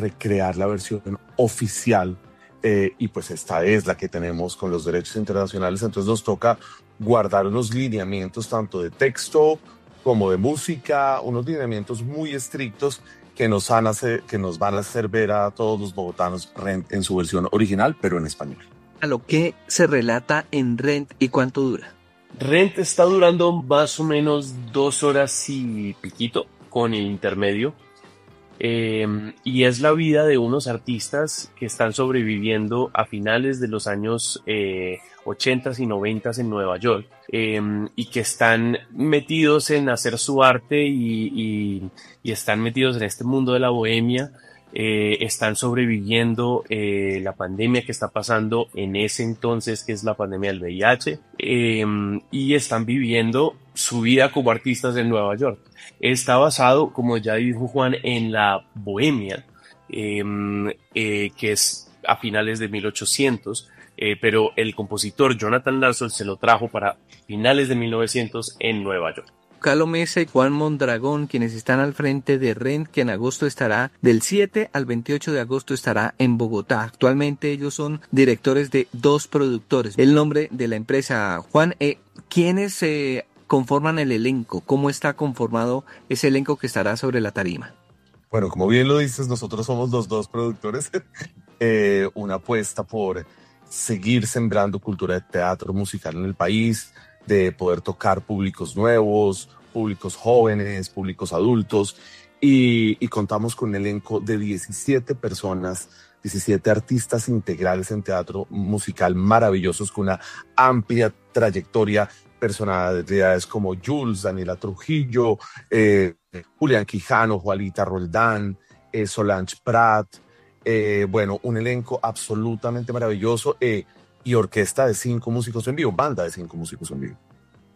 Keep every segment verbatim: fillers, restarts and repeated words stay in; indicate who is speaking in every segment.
Speaker 1: recrear la versión oficial, eh, y pues esta es la que tenemos con los derechos internacionales, entonces nos toca guardar unos lineamientos tanto de texto como de música, unos lineamientos muy estrictos que nos, van a hacer, que nos van a hacer ver a todos los bogotanos Rent en su versión original, pero en español.
Speaker 2: ¿A lo que se relata en Rent y cuánto dura?
Speaker 3: Rent está durando más o menos dos horas y piquito con el intermedio. Eh, y es la vida de unos artistas que están sobreviviendo a finales de los años eh, ochentas y noventas en Nueva York, eh, y que están metidos en hacer su arte y, y, y están metidos en este mundo de la bohemia. Eh, están sobreviviendo eh, la pandemia que está pasando en ese entonces, que es la pandemia del V I H, eh, y están viviendo su vida como artistas en Nueva York. Está basado, como ya dijo Juan, en la bohemia, eh, eh, que es a finales de mil ochocientos, eh, pero el compositor Jonathan Larson se lo trajo para finales de mil novecientos en Nueva York.
Speaker 2: Calo Mesa y Juan Mondragón, quienes están al frente de Rent, que en agosto estará, del siete al veintiocho de agosto estará en Bogotá. Actualmente ellos son directores de dos productores. El nombre de la empresa, Juan, eh, ¿quiénes eh, conforman el elenco? ¿Cómo está conformado ese elenco que estará sobre la tarima?
Speaker 1: Bueno, como bien lo dices, nosotros somos los dos productores. eh, una apuesta por seguir sembrando cultura de teatro musical en el país, de poder tocar públicos nuevos, públicos jóvenes, públicos adultos, y, y contamos con un elenco de diecisiete personas, diecisiete artistas integrales en teatro musical maravillosos, con una amplia trayectoria, personalidades como Jules, Daniela Trujillo, eh, Julián Quijano, Juanita Roldán, eh, Solange Prat, eh, bueno, un elenco absolutamente maravilloso, eh, y orquesta de cinco músicos en vivo, banda de cinco músicos en vivo.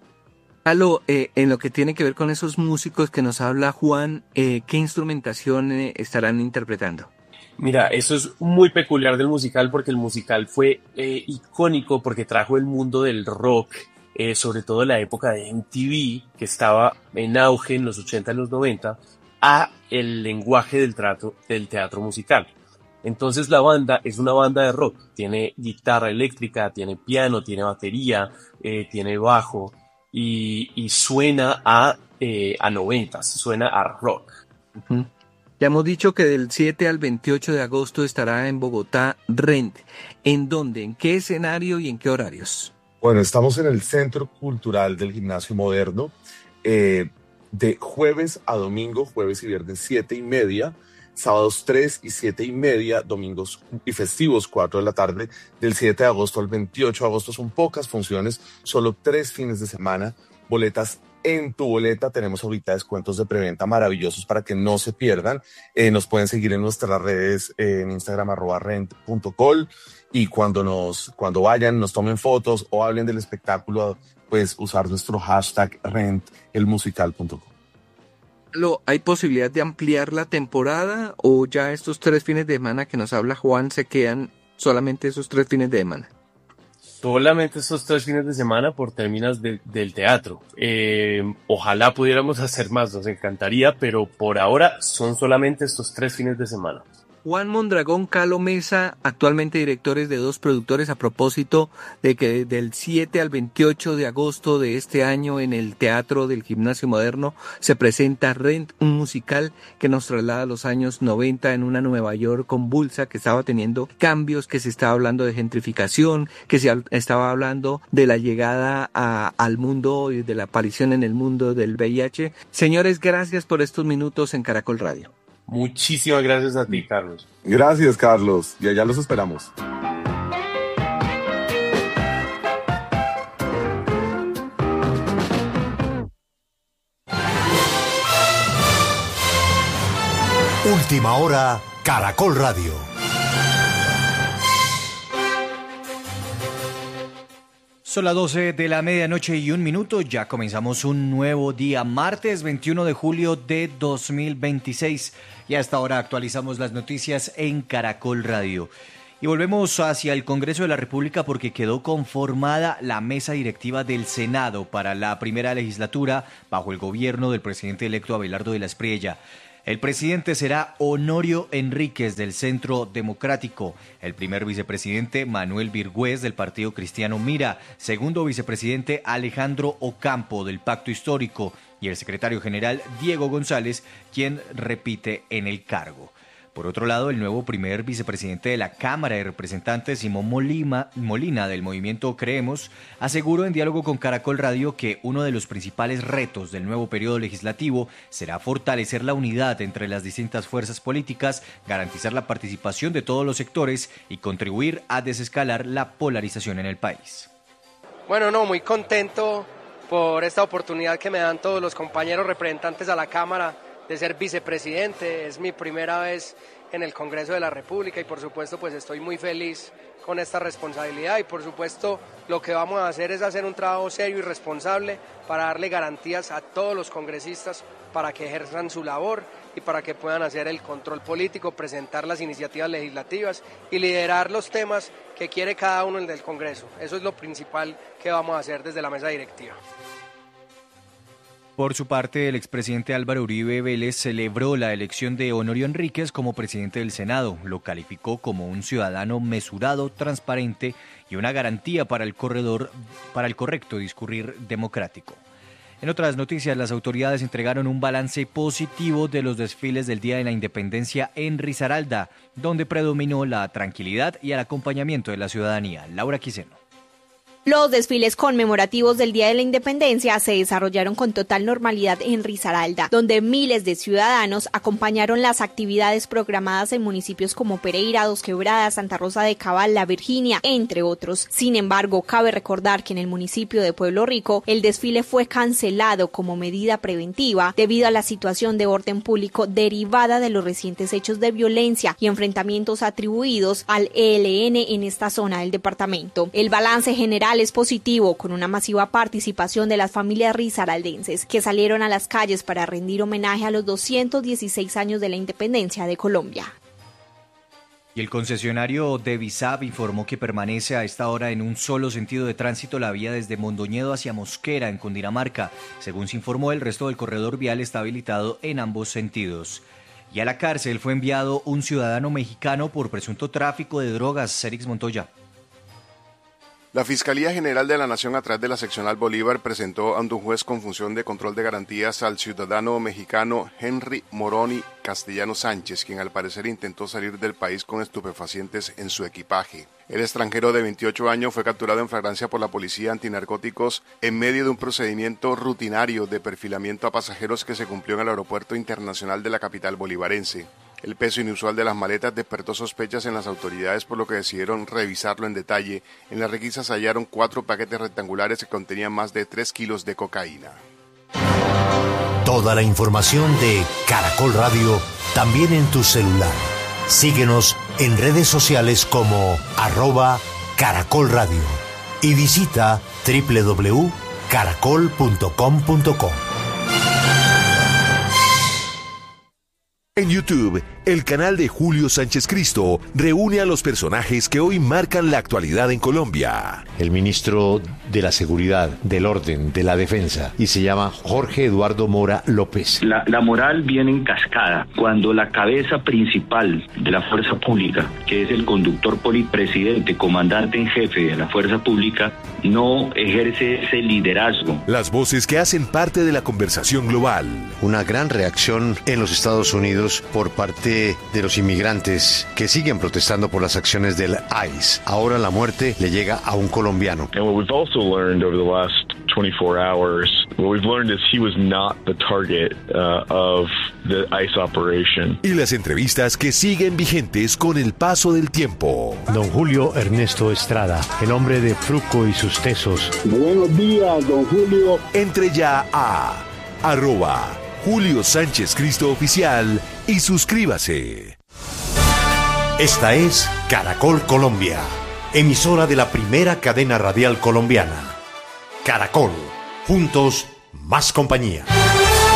Speaker 2: Aló, eh, en lo que tiene que ver con esos músicos que nos habla Juan, eh, ¿qué instrumentación eh, estarán interpretando?
Speaker 3: Mira, eso es muy peculiar del musical, porque el musical fue eh, icónico porque trajo el mundo del rock, eh, sobre todo en la época de M T V, que estaba en auge en los ochenta y los noventa, a el lenguaje del teatro, del teatro musical. Entonces la banda es una banda de rock, tiene guitarra eléctrica, tiene piano, tiene batería, eh, tiene bajo y, y suena a, eh, a noventas, suena a rock.
Speaker 2: Uh-huh. Ya hemos dicho que del siete al veintiocho de agosto estará en Bogotá Rent. ¿En dónde? ¿En qué escenario y en qué horarios?
Speaker 1: Bueno, estamos en el Centro Cultural del Gimnasio Moderno, eh, de jueves a domingo, jueves y viernes siete y media, sábados tres y siete y media, domingos y festivos cuatro de la tarde, del siete de agosto al veintiocho de agosto. Son pocas funciones, solo tres fines de semana, boletas en tu boleta. Tenemos ahorita descuentos de preventa maravillosos para que no se pierdan. Eh, nos pueden seguir en nuestras redes, eh, en Instagram, arroba rent punto col, y cuando, nos, cuando vayan, nos tomen fotos o hablen del espectáculo, pues usar nuestro hashtag rent el musical punto com.
Speaker 2: ¿Hay posibilidad de ampliar la temporada o ya estos tres fines de semana que nos habla Juan se quedan solamente esos tres fines de semana?
Speaker 3: Solamente estos tres fines de semana por términos de, del teatro. Eh, ojalá pudiéramos hacer más, nos encantaría, pero por ahora son solamente estos tres fines de semana.
Speaker 2: Juan Mondragón, Calo Mesa, actualmente directores de dos productores, a propósito de que del siete al veintiocho de agosto de este año en el Teatro del Gimnasio Moderno se presenta Rent, un musical que nos traslada a los años noventa en una Nueva York convulsa que estaba teniendo cambios, que se estaba hablando de gentrificación, que se estaba hablando de la llegada a, al mundo y de la aparición en el mundo del V I H. Señores, gracias por estos minutos en Caracol Radio.
Speaker 3: Muchísimas gracias a ti, Carlos.
Speaker 1: Gracias, Carlos. Y allá los esperamos.
Speaker 4: Última hora, Caracol Radio.
Speaker 5: Son las doce de la medianoche y un minuto. Ya comenzamos un nuevo día, martes veintiuno de julio de dos mil veintiséis. Y hasta ahora actualizamos las noticias en Caracol Radio. Y volvemos hacia el Congreso de la República porque quedó conformada la mesa directiva del Senado para la primera legislatura bajo el gobierno del presidente electo Abelardo de la Espriella. El presidente será Honorio Enríquez del Centro Democrático, el primer vicepresidente Manuel Virgües del Partido Cristiano Mira, segundo vicepresidente Alejandro Ocampo del Pacto Histórico y el secretario general Diego González, quien repite en el cargo. Por otro lado, el nuevo primer vicepresidente de la Cámara de Representantes, Simón Molina, Molina del movimiento Creemos, aseguró en diálogo con Caracol Radio que uno de los principales retos del nuevo periodo legislativo será fortalecer la unidad entre las distintas fuerzas políticas, garantizar la participación de todos los sectores y contribuir a desescalar la polarización en el país.
Speaker 6: Bueno, no, muy contento por esta oportunidad que me dan todos los compañeros representantes a la Cámara de ser vicepresidente. Es mi primera vez en el Congreso de la República y por supuesto pues estoy muy feliz con esta responsabilidad y por supuesto lo que vamos a hacer es hacer un trabajo serio y responsable para darle garantías a todos los congresistas para que ejerzan su labor y para que puedan hacer el control político, presentar las iniciativas legislativas y liderar los temas que quiere cada uno del Congreso. Eso es lo principal que vamos a hacer desde la mesa directiva.
Speaker 5: Por su parte, el expresidente Álvaro Uribe Vélez celebró la elección de Honorio Enríquez como presidente del Senado. Lo calificó como un ciudadano mesurado, transparente y una garantía para el corredor, para el correcto discurrir democrático. En otras noticias, las autoridades entregaron un balance positivo de los desfiles del Día de la Independencia en Risaralda, donde predominó la tranquilidad y el acompañamiento de la ciudadanía. Laura Quiseno.
Speaker 7: Los desfiles conmemorativos del Día de la Independencia se desarrollaron con total normalidad en Risaralda, donde miles de ciudadanos acompañaron las actividades programadas en municipios como Pereira, Dos Quebradas, Santa Rosa de Cabal, La Virginia, entre otros. Sin embargo, cabe recordar que en el municipio de Pueblo Rico, el desfile fue cancelado como medida preventiva debido a la situación de orden público derivada de los recientes hechos de violencia y enfrentamientos atribuidos al E L N en esta zona del departamento. El balance general es positivo, con una masiva participación de las familias risaraldenses que salieron a las calles para rendir homenaje a los doscientos dieciséis años de la independencia de Colombia.
Speaker 5: Y el concesionario de Visab informó que permanece a esta hora en un solo sentido de tránsito la vía desde Mondoñedo hacia Mosquera, en Cundinamarca. Según se informó, el resto del corredor vial está habilitado en ambos sentidos. Y a la cárcel fue enviado un ciudadano mexicano por presunto tráfico de drogas. Cérix Montoya.
Speaker 8: La Fiscalía General de la Nación, a través de la Seccional Bolívar, presentó ante un juez con función de control de garantías al ciudadano mexicano Henry Moroni Castellano Sánchez, quien al parecer intentó salir del país con estupefacientes en su equipaje. El extranjero de veintiocho años fue capturado en flagrancia por la Policía Antinarcóticos en medio de un procedimiento rutinario de perfilamiento a pasajeros que se cumplió en el Aeropuerto Internacional de la capital bolivarense. El peso inusual de las maletas despertó sospechas en las autoridades, por lo que decidieron revisarlo en detalle. En las requisas hallaron cuatro paquetes rectangulares que contenían más de tres kilos de cocaína.
Speaker 4: Toda la información de Caracol Radio también en tu celular. Síguenos en redes sociales como arroba Caracol Radio y visita doble u doble u doble u punto caracol punto com punto co.
Speaker 9: En YouTube, el canal de Julio Sánchez Cristo reúne a los personajes que hoy marcan la actualidad en Colombia.
Speaker 10: El ministro de la Seguridad, del Orden, de la Defensa, y se llama Jorge Eduardo Mora López.
Speaker 11: La, la moral viene en cascada cuando la cabeza principal de la fuerza pública, que es el conductor polipresidente, comandante en jefe de la fuerza pública, no ejerce ese liderazgo.
Speaker 9: Las voces que hacen parte de la conversación global.
Speaker 10: Una gran reacción en los Estados Unidos por parte de los inmigrantes que siguen protestando por las acciones del I C E. Ahora la muerte le llega a un colombiano.
Speaker 12: And what we've also learned over the last twenty-four hours, what we've learned is he was not the target uh, of the I C E operation.
Speaker 9: Y las entrevistas que siguen vigentes con el paso del tiempo.
Speaker 13: Don Julio Ernesto Estrada, el hombre de Fruco y sus tesos.
Speaker 14: Buenos días, don Julio.
Speaker 9: Entre ya a arroba Julio Sánchez Cristo Oficial y suscríbase.
Speaker 4: Esta es Caracol Colombia, emisora de la primera cadena radial colombiana. Caracol, juntos, más compañía.